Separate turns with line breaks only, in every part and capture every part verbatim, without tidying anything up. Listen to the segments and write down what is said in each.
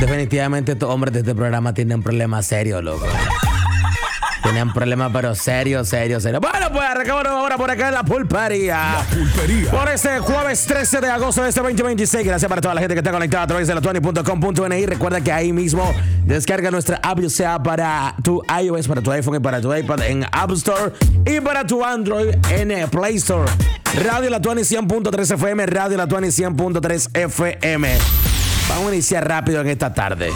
Definitivamente estos hombres de este programa tienen problemas serios, loco. Tienen problemas, pero serios, serios, serios. Bueno, pues arrancamos ahora por acá en la pulpería.
La pulpería.
Por este jueves trece de agosto de este veinte veintiséis. Gracias para toda la gente que está conectada a través de la twenty punto com punto n i. Recuerda que ahí mismo descarga nuestra app, sea para tu iOS, para tu iPhone y para tu iPad en App Store y para tu Android en Play Store. Radio La Tuani cien punto tres F M, Radio La Tuani cien punto tres F M. Vamos a iniciar rápido en esta tarde.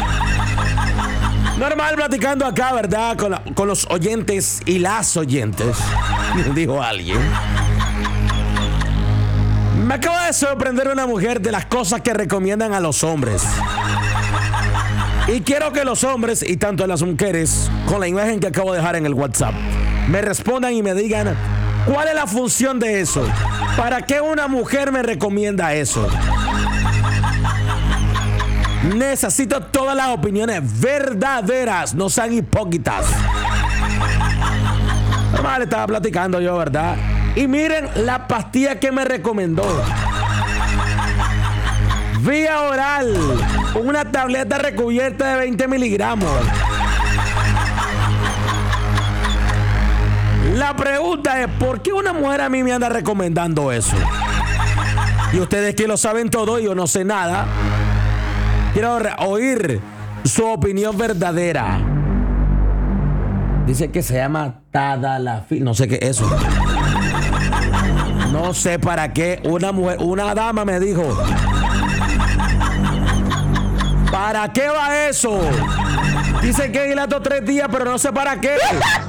Normal, platicando acá, ¿verdad? Con, la, con los oyentes y las oyentes, dijo alguien. Me acaba de sorprender una mujer de las cosas que recomiendan a los hombres. Y quiero que los hombres y tanto las mujeres, con la imagen que acabo de dejar en el WhatsApp, me respondan y me digan cuál es la función de eso. ¿Para qué una mujer me recomienda eso? Necesito todas las opiniones verdaderas, no sean hipócritas. Normal, estaba platicando yo, ¿verdad? Y miren la pastilla que me recomendó. Vía oral, una tableta recubierta de veinte miligramos. La pregunta es, ¿por qué una mujer a mí me anda recomendando eso? Y ustedes que lo saben todo y yo no sé nada, quiero oír su opinión verdadera. Dice que se llama Tadalafil. No sé qué es eso. No sé para qué. Una mujer, una dama me dijo, ¿para qué va eso? Dice que dilato tres días, pero no sé para qué.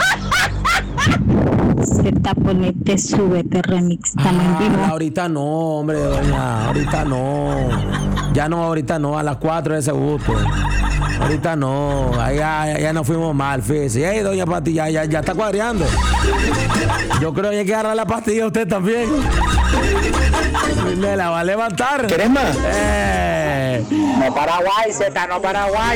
Z, ponete, súbete, remix.
Ah, ahorita no, hombre, doña. Ahorita no. Ya no, ahorita no. A las cuatro de ese gusto. Ahorita no. Ya, ya, ya nos fuimos mal, fíjese. Ey, doña Pati, ya, ya, ya está cuadreando. Yo creo que hay que agarrar la pastilla a usted también. Me la va a levantar.
¿Quieres más?
Eh.
No Paraguay, Z, no Paraguay.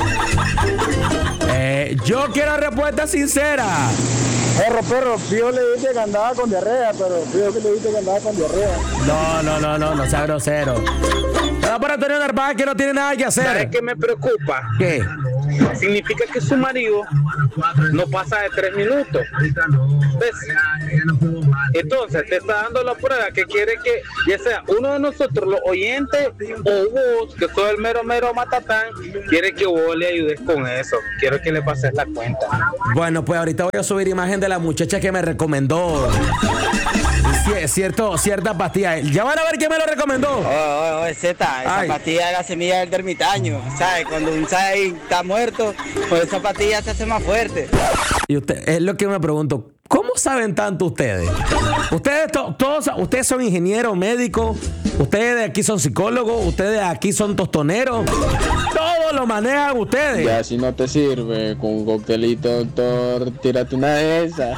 Eh, yo quiero respuesta sincera.
Perro, perro, Pío le dije que andaba con diarrea, pero Pío que le dije que andaba con diarrea.
No, no, no, no, no sea grosero. Pero para Antonio Narváez que no tiene nada que hacer.
¿Sabes qué me preocupa?
¿Qué?
Significa que su marido no pasa de tres minutos. ¿Ves? Entonces te está dando la prueba que quiere que ya sea uno de nosotros, los oyentes, o vos, que sos el mero mero matatán, quiere que vos le ayudes con eso. Quiero que le pases la cuenta.
Bueno, pues ahorita voy a subir imagen de la muchacha que me recomendó C- cierto, cierta pastilla. Ya van a ver quién me lo recomendó.
Oh, oh, oh, Z, esa
Ay.
pastilla es la semilla del ermitaño, ¿sabes? Cuando un sai está muerto, pues esa pastilla se hace más fuerte.
Y usted, es lo que me pregunto, ¿cómo saben tanto ustedes? Ustedes to- todos, ustedes son ingenieros, médicos, ustedes de aquí son psicólogos, ustedes de aquí son tostoneros, todo lo manejan ustedes.
Ya si no te sirve con un coctelito, doctor, tírate una de esas.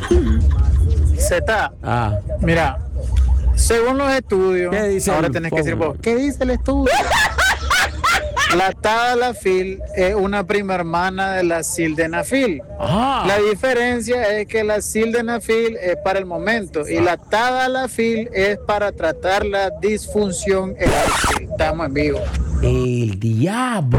Z,
Ah,
mira, según los estudios,
¿qué dice
ahora
el
tenés que decir
fórmula?
vos, ¿qué dice el estudio? La Tadalafil es una prima hermana de la Sildenafil.
ah.
La diferencia es que la Sildenafil es para el momento y la Tadalafil es para tratar la disfunción eréctil. Estamos en vivo.
El diablo.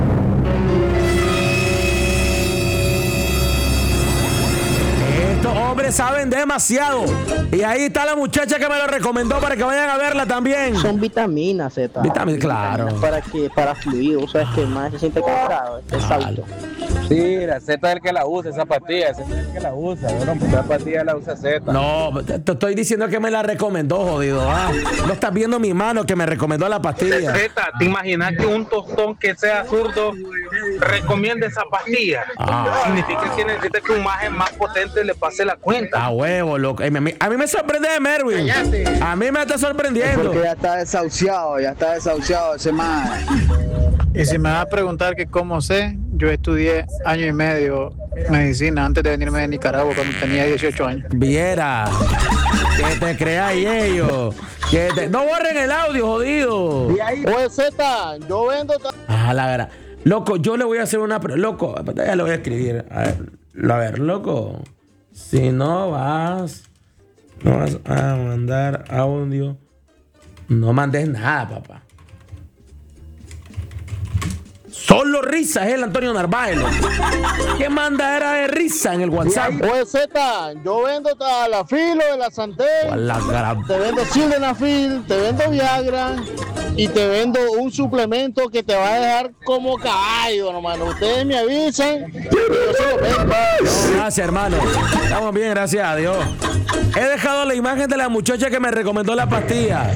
Estos hombres saben demasiado. Y ahí está la muchacha que me lo recomendó para que vayan a verla también.
Son vitaminas, Z.
Vitaminas, claro.
Para que para fluir, o sea, es que más se siente cansado, es salto.
Sí, la Z es el que la usa, esa pastilla, esa es el que la usa. Bueno, esa pastilla la usa Z.
No, te, te estoy diciendo que me la recomendó, jodido. Ah, no estás viendo mi mano que me recomendó la pastilla.
Z, ¿te imaginas que un tostón que sea zurdo recomiende esa pastilla?
Ah.
Significa que necesita que un maje más potente le pase la cuenta.
A huevo, loco. A mí, a mí me sorprende de Merwin. A mí me está sorprendiendo.
Porque ya está desahuciado, ya está desahuciado ese man.
Y si me vas a preguntar que cómo sé, yo estudié año y medio medicina antes de venirme de Nicaragua cuando tenía dieciocho años.
Viera. Que te creáis ellos. Que te... No borren el audio, jodido.
Oye, Z, yo vendo...
Ah, la verdad. Loco, yo le voy a hacer una... pre- Loco, ya lo voy a escribir. A ver, a ver, loco. Si no vas... No vas a mandar audio... No mandes nada, papá. Solo risa es el Antonio Narváez, loco. ¿Qué manda era de risa en el WhatsApp?
Pues Z, yo vendo a la filo de la Santé,
la gran...
te vendo Sildenafil, te vendo Viagra y te vendo un suplemento que te va a dejar como caballo, hermano. Ustedes me avisan y yo se lo vendo.
Gracias, hermano. Estamos bien, gracias a Dios. He dejado la imagen de la muchacha que me recomendó la pastilla.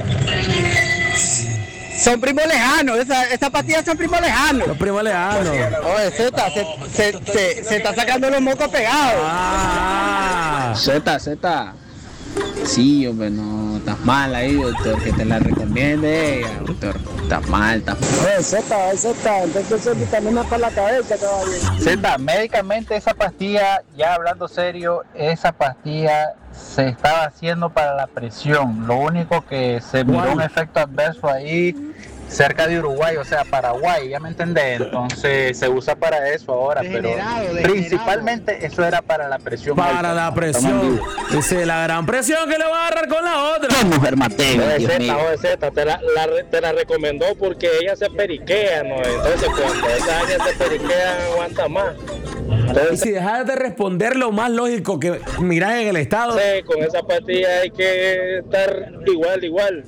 Son primos lejanos, esas esa pastillas son primos lejanos.
Los primos lejanos.
Oye, Z, se, se, se, se está sacando los mocos pegados.
Ah.
Z, Z. Sí, hombre, no, estás mal ahí, doctor, que te la recomiende ella, doctor. Estás mal, estás mal.
Oye, Z, Z, entonces eso es vitamina para la cabeza, caballero.
Z, médicamente esa pastilla, ya hablando serio, esa pastilla se estaba haciendo para la presión. Lo único que se miró un efecto adverso ahí cerca de Uruguay, o sea, Paraguay, ya me entendés. Entonces se usa para eso ahora,
Degenerado,
pero
degenerado.
principalmente eso era para la presión.
Para
alta.
la presión. Dice la gran presión que le va a agarrar con la otra.
Mujer Mateo,
Oye,
Dios
Z,
mío.
oye, Z, te la, la- te la recomendó porque ella se periquea, ¿no? Entonces, cuando esa área se periquea, aguanta más.
Y
Entonces,
si dejas de responder lo más lógico que mirás en el estado.
sí, con esa pastilla hay que estar igual, igual.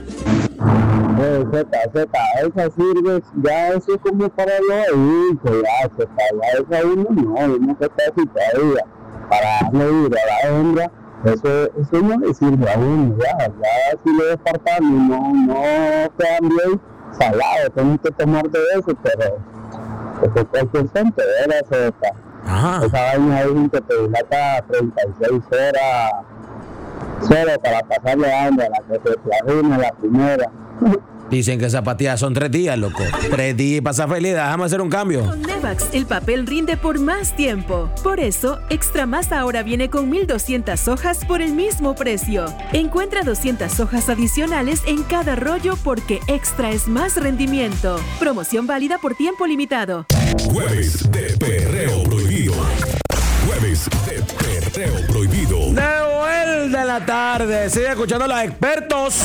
Eh, Z, Z, esa sirve, ya eso es como para los adultos, ya, Z, ya esa uno no, uno que está así todavía, para darle vida a la hembra, eso, eso no le sirve a uno, ya, ya si le despartamos, no, no quedan bien salados, tenemos que tomar de eso, pero eso es cualquier gente, ¿verdad, Z?
Ajá.
Esa vaina dicen que te dilata treinta y seis horas, solo para pasarle hambre a la que se te arruina la primera.
Dicen que esas pastillas son tres días, loco. Tres días y pasa feliz. Déjame hacer un cambio.
Con Nevax, el papel rinde por más tiempo. Por eso, Extra Más ahora viene con mil doscientas hojas por el mismo precio. Encuentra doscientas hojas adicionales en cada rollo porque Extra es más rendimiento. Promoción válida por tiempo limitado.
Jueves de Perreo Prohibido. Jueves de Perreo Prohibido.
De vuelta en la tarde. Sigue escuchando a los expertos.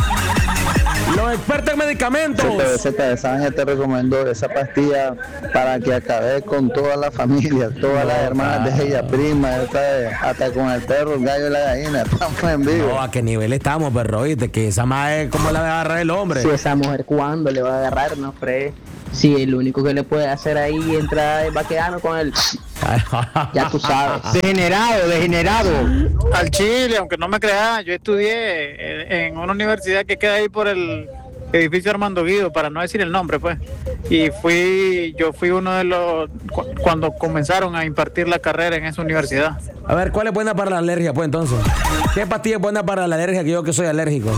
Los expertos en medicamentos.
Z, Z, esa vaina te recomiendo esa pastilla para que acabe con toda la familia, todas las hermanas de ella, prima, esta, hasta con el perro, el gallo y la gallina. Estamos en vivo.
No, ¿a qué nivel estamos, perro? ¿Viste? Que esa madre, ¿cómo la va a agarrar el hombre?
Si esa mujer cuando le va a agarrar, no fre. Si el único que le puede hacer ahí entrar es vaqueano con él. Ya tú sabes.
Degenerado, degenerado.
Al Chile, aunque no me crean, yo estudié en una universidad que queda ahí por el edificio Armando Guido, para no decir el nombre, pues. Y fui, yo fui uno de los, cu- cuando comenzaron a impartir la carrera en esa universidad.
A ver, ¿cuál es buena para la alergia, pues, entonces? ¿Qué pastilla es buena para la alergia que yo que soy alérgico?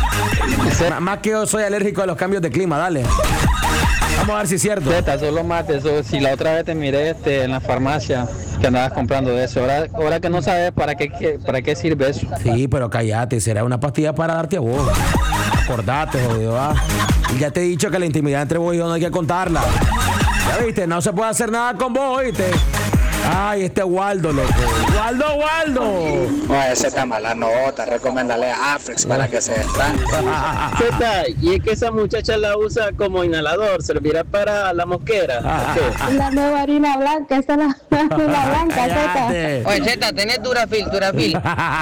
M- Más que yo soy alérgico a los cambios de clima, dale. Vamos a ver si es cierto.
Z, solo mate eso. Si la otra vez te miré este, en la farmacia que andabas comprando de eso, ahora, ahora que no sabes para qué, qué- para qué sirve eso.
Sí, pero cállate, será una pastilla para darte a vos. Acordate, jodido, ¿ah? Y ya te he dicho que la intimidad entre vos y yo no hay que contarla. Ya viste, no se puede hacer nada con vos, ¿oíste? Ay, este Waldo, loco. Waldo, Waldo.
No, ese está mala nota. Recomendarle a Afrex para que se destranque.
Z, y es que esa muchacha la usa como inhalador, servirá para la mosquera. ¿O qué?
La nueva harina blanca, esa es la harina blanca, Z.
Cállate.
Oye, Z, tenés Durafil, Durafil.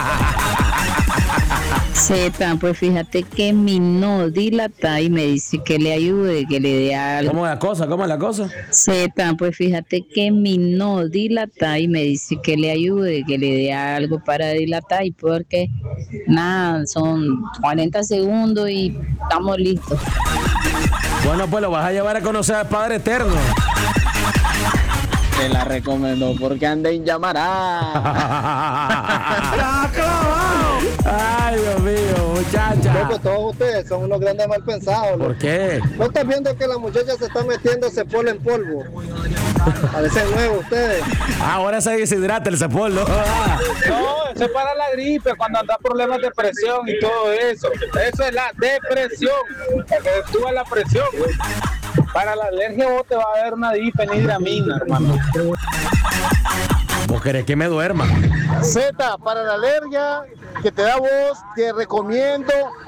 Z, pues fíjate que mi no dilata y me dice que le ayude, que le dé algo.
¿Cómo es la cosa? ¿Cómo es la cosa?
Z, pues fíjate que mi no dilata y me dice que le ayude, que le dé algo para dilatar y porque nada, son cuarenta segundos y estamos listos.
Bueno, pues lo vas a llevar a conocer al Padre Eterno.
Te la recomiendo porque anda en llamará.
Ay, Dios mío, muchacha.
Loco, todos ustedes son unos grandes mal pensados. loco.
¿Por qué?
¿No estás viendo que la muchacha se está metiendo cepol en polvo? Parecen nuevos ustedes.
Ah, ahora se deshidrata el cepolo.
No, eso es para la gripe, cuando anda problemas de presión y todo eso. Eso es la depresión, para que suba la presión. Para la alergia vos te va a dar una difenhidramina, hermano.
¿Vos querés que me duerma?
Z, para la alergia que te da voz, te recomiendo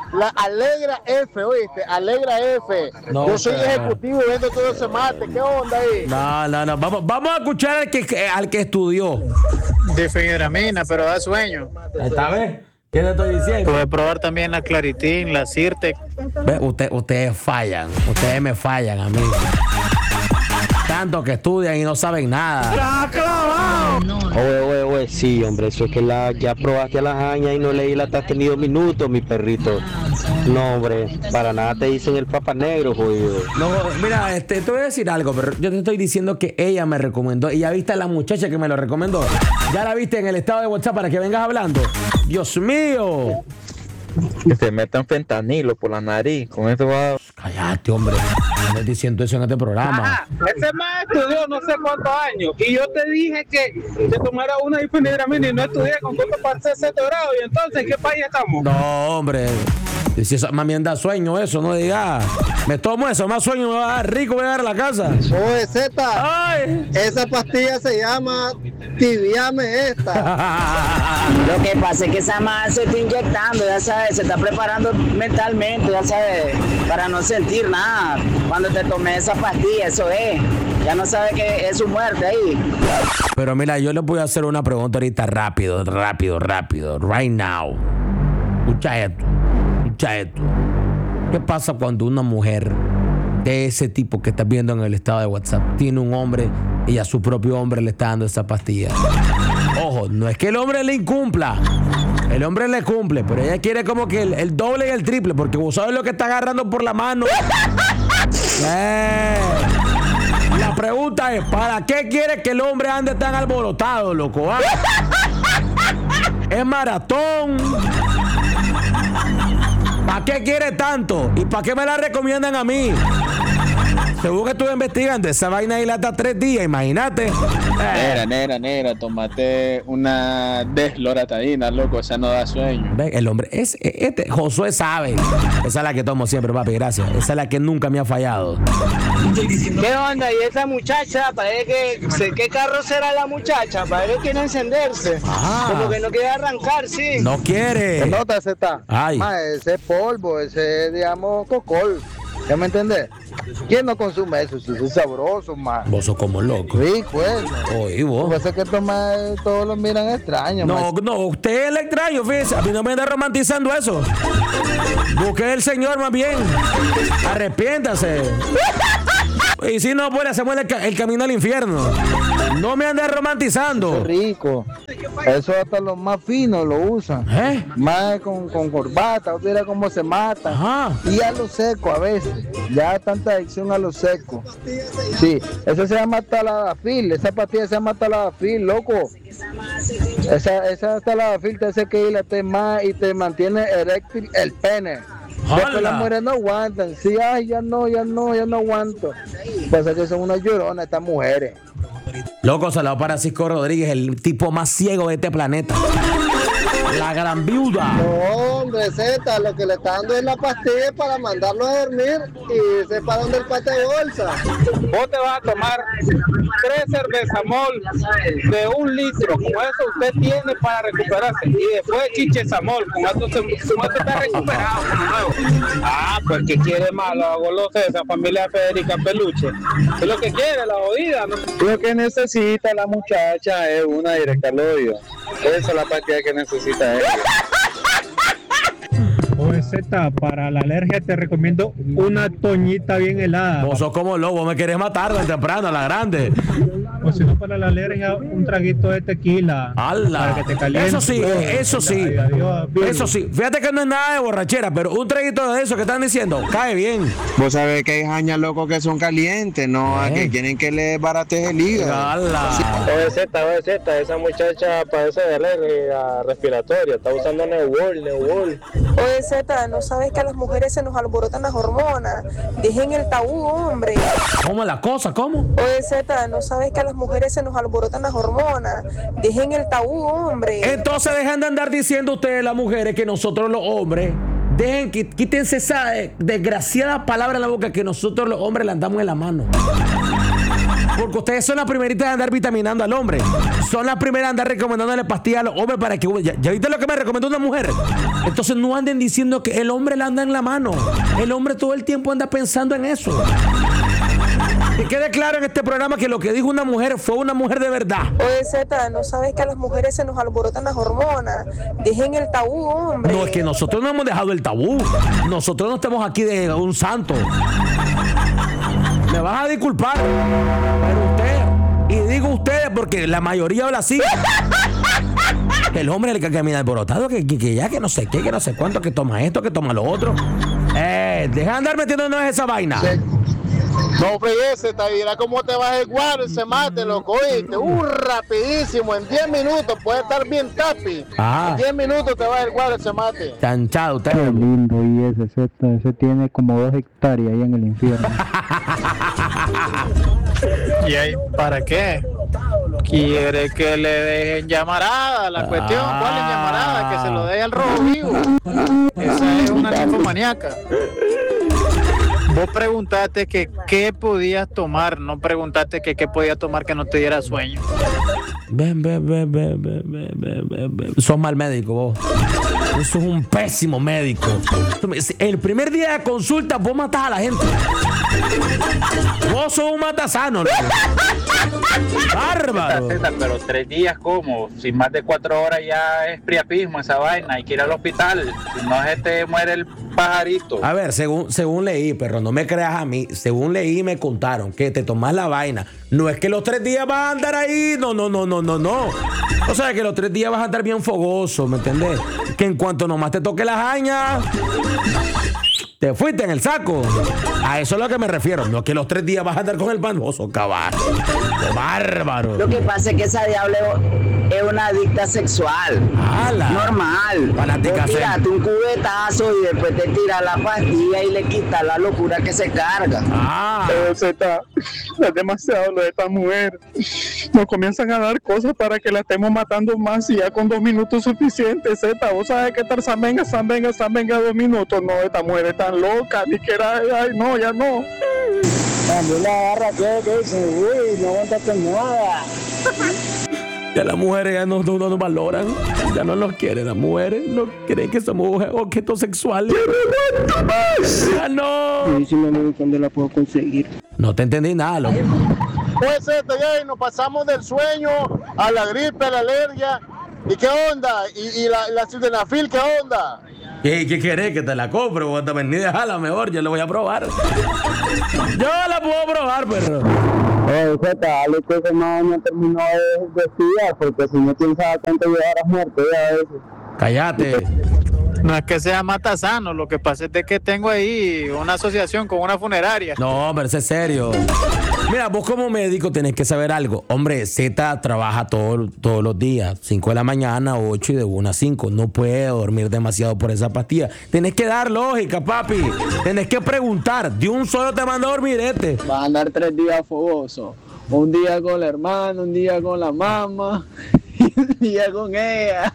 la Alegra F, oíste, Alegra F.
No,
Yo soy
pero-
ejecutivo y vendo todo ese mate. ¿Qué onda ahí?
No, no, no. Vamos, vamos a escuchar al que, al que estudió.
Difenhidramina, pero da sueño.
¿Esta vez? ¿Qué te estoy diciendo?
Puede probar también la Claritin, la Sirtec.
Ve, usted, ustedes fallan. Ustedes me fallan a mí. Tanto que estudian y no saben nada.
Oye, oye, oye, sí, hombre, eso es que la, ya probaste a la jaña y no leí la has tenido minutos, mi perrito. No, hombre, para nada te dicen el papa negro, jodido.
No, mira, este, te voy a decir algo, pero yo te estoy diciendo que ella me recomendó. Y ya viste a la muchacha que me lo recomendó. Ya la viste en el estado de WhatsApp para que vengas hablando. Dios mío.
Que se metan fentanilo por la nariz. Con eso va.
Cállate, hombre. No estoy diciendo eso en este programa.
Ajá, ese más estudió no sé cuántos años y yo te dije que te tomara una difenhidramina y no estudié con cuánto para sexto grado. Y entonces, ¿en qué país estamos?
No, hombre. Si eso, mami, anda sueño eso, no digas. Me tomo eso, más sueño me va a dar rico, voy a llegar a la casa.
Oye, Z, esa pastilla se llama Tibiame esta.
Lo que pasa es que esa madre se está inyectando, ya sabes, se está preparando mentalmente, ya sabes, para no sentir nada. Cuando te tomes esa pastilla, eso es. Ya no sabe que es su muerte ahí.
Pero mira, yo le voy a hacer una pregunta ahorita rápido, rápido, rápido. Right now. Escucha esto. Escucha esto. ¿Qué pasa cuando una mujer de ese tipo que estás viendo en el estado de WhatsApp tiene un hombre y a su propio hombre le está dando esa pastilla? Ojo, no es que el hombre le incumpla. El hombre le cumple, pero ella quiere como que el, el doble y el triple, porque vos sabes lo que está agarrando por la mano. Eh. La pregunta es, ¿para qué quiere que el hombre ande tan alborotado, loco? ¿Ah? Es maratón. ¿Para qué quiere tanto? ¿Y para qué me la recomiendan a mí? Según que estuve investigando, esa vaina ahí la hasta tres días, imagínate.
Negra, negra, negra, tomate una desloratadina, loco, esa no da sueño.
Ve, el hombre, es, este, Josué sabe. Esa es la que tomo siempre, papi, gracias. Esa es la que nunca me ha fallado.
¿Qué onda? ¿Y esa muchacha? Parece que, sé ¿qué carro será la muchacha? Parece que quiere encenderse.
Ah.
Como que no quiere arrancar, sí.
No quiere.
¿Qué nota Z?
Ay.
Ma, ese es polvo, ese es, digamos, cocol. ¿Ya me entendés? ¿Quién no consume eso? Si es sabroso, man.
Vos sos como loco.
Rico, ¿eh?
Oye, vos.
Lo que pasa es que estos más todos los miran extraños.
No,
man.
no, usted es el extraño, fíjese. A mí no me anda romantizando eso. Busque el Señor más bien. Arrepiéntase. Y si no, pues hacemos el, el camino al infierno. No me ande romantizando.
Qué rico. Eso hasta los más finos lo usan.
¿Eh?
Más con, con corbata, mira cómo se matan.
Ajá.
Y a lo seco a veces. Ya tanta adicción a lo seco. Sí, eso se llama taladafil. Esa pastilla se llama taladafil, loco. Esa, esa taladafil te hace que dilate más y te mantiene eréctil el pene. Después las mujeres no aguantan. Sí, ay, ya no, ya no, ya no aguanto. Pasa que son unas lloronas estas mujeres.
Loco, saludo para Cisco Rodríguez, el tipo más ciego de este planeta. La gran viuda.
No, hombre, Z, lo que le está dando es la pastilla para mandarlo a dormir y sepa dónde el pate de bolsa.
Vos te vas a tomar tres cervezas mol de un litro. Con eso usted tiene para recuperarse. Y después chichesamol. Con eso se, con eso está recuperado. Nuevo. Ah, pues que quiere más los golosos de esa familia Federica Peluche. Es lo que quiere, la jodida, ¿no?
Lo que necesita la muchacha es una directa al oído. Esa es la pastilla que necesita ella.
Oye, Z, para la alergia te recomiendo una toñita bien helada.
Vos sos como lobo, me querés matar de temprano, a la grande.
O si no, para la alergia, un traguito de tequila.
¡Hala!
Para que te caliente.
Eso sí, eso sí.
Ay, adiós, bien.
Eso sí. Fíjate que no es nada de borrachera, pero un traguito de eso que están diciendo, cae bien.
Vos sabés que hay jañas locos que son calientes, no
¿Eh?
que quieren que le barates el hígado.
¡Hala!
Oye, Z, oye, Z, esa muchacha padece de alergia respiratoria. Está usando Neowol, Neowol.
Oye, Z, ¿no sabes que a las mujeres se nos alborotan las hormonas? Dejen el tabú, hombre.
¿Cómo la cosa? ¿Cómo?
Oye, Z, ¿no sabes que a las mujeres se nos alborotan las hormonas? Dejen el tabú, hombre.
Entonces dejan de andar diciendo ustedes, las mujeres, que nosotros los hombres, dejen, quítense esa eh, desgraciada palabra en la boca, que nosotros los hombres le andamos en la mano. Porque ustedes son las primeritas de andar vitaminando al hombre. Son las primeras de andar recomendándole pastillas a los hombres para que... ¿Ya, ya viste lo que me recomendó una mujer? Entonces no anden diciendo que el hombre le anda en la mano. El hombre todo el tiempo anda pensando en eso. Que quede claro en este programa que lo que dijo una mujer fue una mujer de verdad.
Oye, Zeta, ¿no sabes que a las mujeres se nos alborotan las hormonas? Dejen el tabú, hombre.
No, es que nosotros no hemos dejado el tabú. Nosotros no estamos aquí de un santo. Me vas a disculpar, pero usted, y digo ustedes porque la mayoría habla así. El hombre el que camina alborotado, que, que, que ya que no sé qué, que no sé cuánto, que toma esto, que toma lo otro. Eh, deja de andar metiéndonos en esa vaina.
Sí. No freguese, te dirá cómo te vas el guaro y se mate, loco, oíste, uh, rapidísimo, en diez minutos, puede estar bien tapi.
Ah.
En diez minutos te vas el guaro y se mate.
Chanchado, usted.
Qué lindo, y ese, ese, ese tiene como dos hectáreas ahí en el infierno.
¿Y ahí para qué? ¿Quiere que le dejen llamarada la cuestión?
Ah.
¿Cuál es llamarada? Que se lo deje al rojo vivo. Esa es una ninfomaníaca. Vos preguntaste que qué podías tomar, no preguntaste que qué podías tomar que no te diera sueño.
Ven, ven, ven, ven, ven, ven, ven, ven. Sos mal médico, vos. Sos un pésimo médico. El primer día de consulta vos matás a la gente. Vos sos un matasano, ¿no? Bárbaro.
Pero tres días, ¿cómo? Si más de cuatro horas ya es priapismo esa vaina, hay que ir al hospital. Si no, se te muere el pajarito.
A ver, según, según leí, perro, no me creas a mí. Según leí, me contaron que te tomas la vaina. No es que los tres días vas a andar ahí. No, no, no, no, no, no. O sea, que los tres días vas a andar bien fogoso, ¿me entendés? Que en cuanto nomás te toque la jaña, te fuiste en el saco. A eso es a lo que me refiero. No es que los tres días vas a andar con el panoso, caballo. Bárbaro.
Lo que pasa es que esa diablo es una adicta sexual.
¡Hala!
Normal.
Fanática.
Vos tirate un cubetazo y después te tiras la pastilla y le quitas la locura que se carga.
Ah.
Pero Zeta, es demasiado lo de esta mujer. Nos comienzan a dar cosas para que la estemos matando más y ya con dos minutos suficientes, Zeta. Vos sabes que estar zambenga, zambenga, zambenga dos minutos. No, esta mujer es tan loca, ni que era, ay, no, ya no.
También la agarra que, que dice, uy, no aguantaste nada.
Ya las mujeres ya no, no, no nos valoran, ya no nos quieren. Las mujeres no creen que somos objetos sexuales. Ya no.
Sí, sí, me amigo, ¿dónde la puedo conseguir?
No te entendí nada, loco.
Pues este, ya nos pasamos del sueño a la gripe, a la alergia. ¿Y qué onda? ¿Y, y la, la sildenafil qué onda?
¿Qué, qué querés? ¿Que te la compro? O te vení, déjala mejor, yo la voy a probar. Yo la puedo probar, perro.
Oye, Zeta, dale que ese man no terminó de, de estudiar, porque si no quién sabe cuánto llevarás muerto ya a veces.
Cállate.
No es que sea matasano, lo que pasa es de que tengo ahí una asociación con una funeraria.
No, pero eso es serio. Mira, vos como médico tenés que saber algo. Hombre, Z trabaja todo, todos los días, cinco de la mañana, ocho y de una a cinco. No puede dormir demasiado por esa pastilla. Tenés que dar lógica, papi. Tenés que preguntar. De un solo te manda a dormir este.
Va a andar tres días fogoso. Un día con la hermana, un día con la mamá y un día con ella.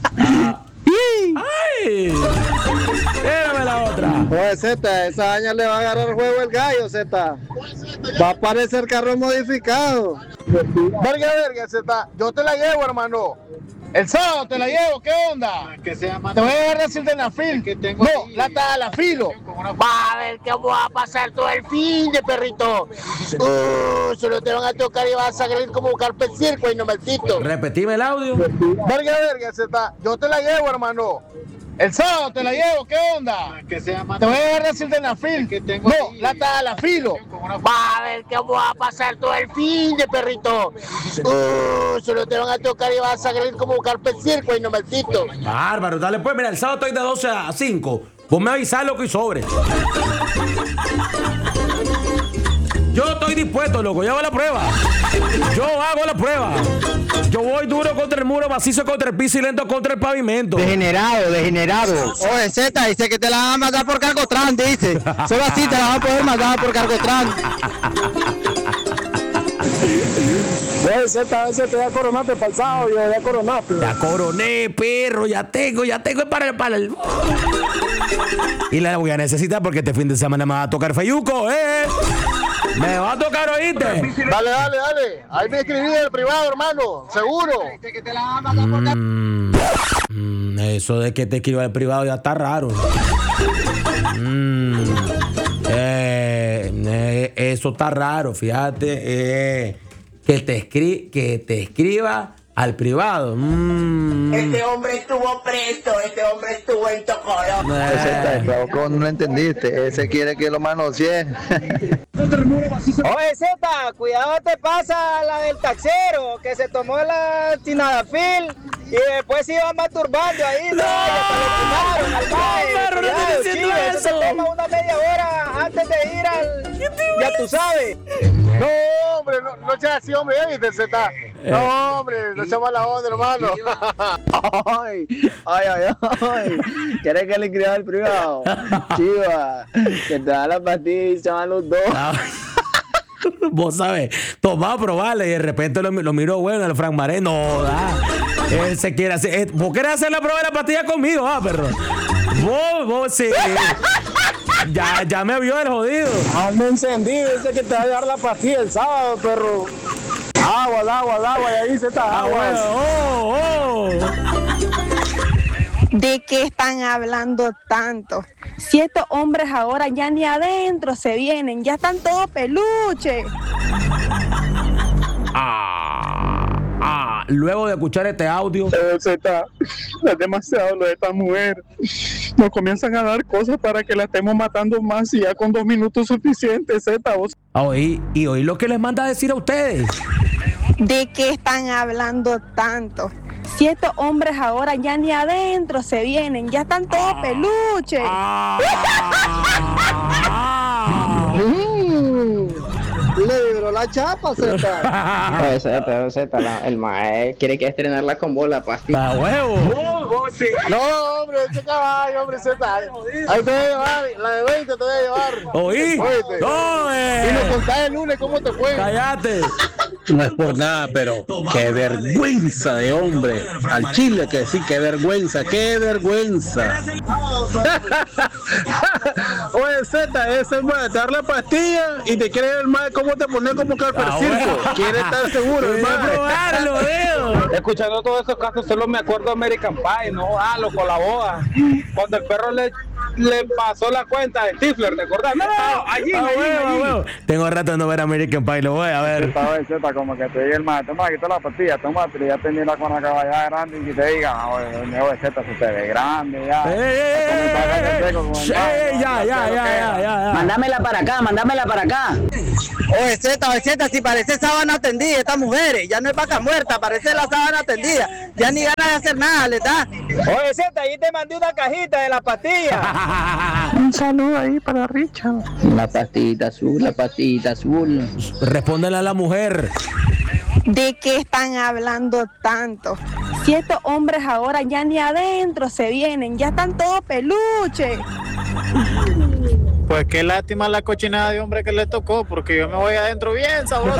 ¡Ay! Dame la otra.
Oye, Zeta, esa daña le va a agarrar el juego el gallo, Zeta. Va a aparecer carro modificado. Verga, verga, Zeta. Yo te la llevo, hermano. El sábado te la llevo, ¿qué onda?
Que sea
te voy a dar la sildenafil.
Que tengo
no,
ahí,
la talafilo. Va a ver que va a pasar todo el fin de perrito. Uh, solo te van a tocar y vas a salir como carpet circo y no maldito.
Repetime el audio.
Verga, verga, Zeta. Yo te la llevo, hermano. El sábado te la llevo, ¿qué onda?
Que sea
te voy a dar la sildenafil.
Que tengo
no,
ahí,
la talafilo. Va a ver que va a pasar todo el fin de perrito. Uh, solo te van a tocar y vas a salir como carpet circo y no maldito.
Bárbaro, dale pues, mira, el sábado estoy de doce a cinco. Vos me avisás, loco, y sobre. Yo estoy dispuesto, loco, yo hago la prueba. Yo hago la prueba. Yo voy duro contra el muro, macizo contra el piso y lento contra el pavimento.
Degenerado, degenerado. Oye, Zeta, dice que te la van a mandar por Cargotran, dice. Solo así te la van a poder mandar por Cargotran.
Oye, Zeta, a veces te da coronaste para el sábado, yo ya coronaste.
Ya coroné, perro, ya tengo, ya tengo para el... Para el... Y la voy a necesitar porque este fin de semana me va a tocar feyuco, ¿eh? Me va a tocar, ¿oíste?
Dale, dale, dale. Ahí me escribí en el privado, hermano. Seguro.
Mm, mm, eso de que te escriba el privado ya está raro. Mm, eh, eh, eso está raro, fíjate. Eh, que, te escri que te escriba al privado. Mm.
Este hombre estuvo preso, este hombre estuvo en Tocoró.
Ese está claro, ¿cómo no lo entendiste? Ese quiere que lo manoseen.
Oye, Zeta, cuidado te pasa la del taxero, que se tomó la Tinadafil y después se iba masturbando ahí. No, ya te lo quemaron, al
no, no estoy diciendo
eso.
eso.
Se toma una media hora antes de ir al... Ya tú sabes.
No, hombre, no, no seas así, hombre, ¿eh? ¿Viste, Zeta? No, hombre, no seas mala onda, hermano.
Ay, ay, ay, ay. ¿Quieres que le escriba al privado? Chiva, que te da la pastilla y se van los dos.
Vos sabés, tomá, probale y de repente lo, lo miró bueno el Frank Maré. No, da. Él se quiere hacer. Eh, ¿Vos querés hacer la prueba de la pastilla conmigo, ah, perro? Vos, vos sí. Ya, ya me vio el jodido.
Ando encendido, dice que te va a llevar la pastilla el sábado, perro. Agua, al agua, al agua, y ahí se está agua.
Oh, oh.
¿De qué están hablando tanto? Si estos hombres ahora ya ni adentro se vienen, ya están todos peluches.
Ah, ah, luego de escuchar este audio.
Eh, Zeta, es demasiado lo de esta mujer. Nos comienzan a dar cosas para que la estemos matando más y ya con dos minutos suficientes, Zeta. Vos...
Oí, y oí lo que les manda a decir a ustedes.
¿De qué están hablando tanto? Si estos hombres ahora ya ni adentro se vienen, ya están todos ah, peluches. Ah,
ah, Le libró la chapa, Zeta.
Oye, Zeta, Zeta, la, el mae quiere que estrenarla con bola, pastilla.
¡A huevo!
No, hombre, ese caballo, hombre, Zeta. Ahí te voy a llevar, la de veinte te voy a llevar.
¿Oí? No, eh.
Y nos contás el lunes cómo te fue.
Cállate.
No es por nada, pero qué vergüenza de hombre. Al chile que decir, qué vergüenza, qué vergüenza. Oye, Zeta, ese mae te da la pastilla y te quiere el mae cómo te pone como carpa el circo. Quiere estar seguro,
hermano.
Escuchando todos esos casos, solo me acuerdo de American Pie, no, ah, lo con la boda. Cuando el perro le, le pasó la cuenta de Stifler, ¿te acordás? No, allí,
ah,
allí,
bueno,
allí.
Bueno. Tengo rato de no ver American Pie, lo voy a ver.
Zeta, como que te diga el mae, toma, quita la pastilla, toma, pero ya tenía con la caballada grande y que te diga, oye, oye, Zeta, se te ve grande, ya.
Ya, ya, ya, ya.
Mándamela para acá, mándamela para acá.
Oye, Zeta, oye, Zeta, si parece sábana tendida, estas mujeres, ya no es vaca muerta, parece la sábana tendida, ya ni ganas de hacer nada, le da. Oye, Zeta, ahí te mandé una cajita de la pastilla.
Un saludo ahí para Richard.
La pastillita azul, la pastillita azul.
Respóndele a la mujer.
¿De qué están hablando tanto? Si estos hombres ahora ya ni adentro se vienen, ya están todos peluches.
Pues qué lástima la cochinada de hombre que le tocó, porque yo me voy adentro bien sabroso.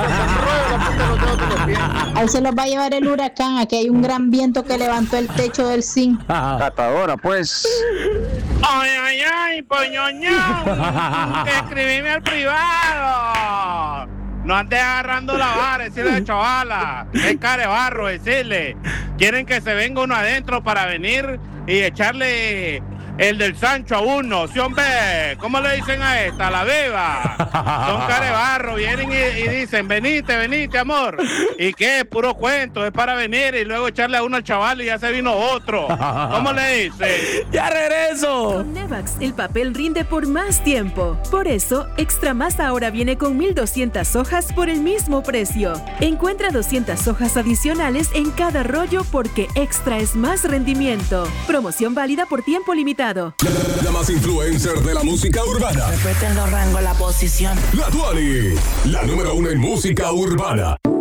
Ahí se los va a llevar el huracán, aquí hay un gran viento que levantó el techo del zinc.
Catadora, pues.
Ay, ay, ay, poñoño. Escribime al privado. No andes agarrando la vara, decirle chavala. Es carebarro, decirle. Quieren que se venga uno adentro para venir y echarle el del Sancho a uno, ¿sí, hombre? ¿Cómo le dicen a esta? La beba. Son carebarro, vienen y, y dicen, venite, venite, amor. ¿Y qué? Es puro cuento, es para venir y luego echarle a uno al chaval y ya se vino otro. ¿Cómo le dicen?
¡Ya regreso!
Con Nevax, el papel rinde por más tiempo. Por eso, Extra Más ahora viene con mil doscientas hojas por el mismo precio. Encuentra doscientas hojas adicionales en cada rollo porque Extra es más rendimiento. Promoción válida por tiempo limitado.
La, la más influencer de la música urbana.
Respeten los rangos, la posición.
La Tuani, la número uno en música urbana.